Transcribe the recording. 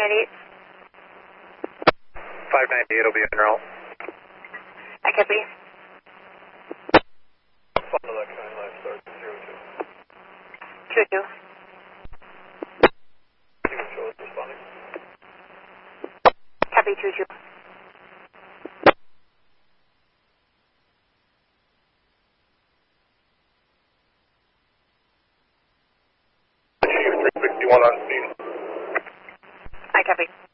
598. 598 will be en route. I copy. Fun to that kind, last start, 2-2. 02. Show us responding. Copy 2-2. Chief 361 on scene. I copy.